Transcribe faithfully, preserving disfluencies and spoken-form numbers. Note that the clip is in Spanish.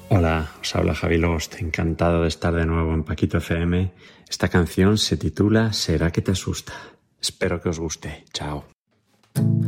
Hola, os habla Javi Lost, encantado de estar de nuevo en Paquito F M. Esta canción se titula ¿Será que te asusta? Espero que os guste. Chao.